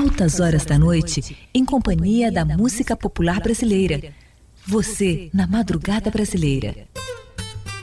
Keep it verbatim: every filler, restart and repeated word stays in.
altas horas da noite, em companhia da música popular brasileira. Você na Madrugada Brasileira.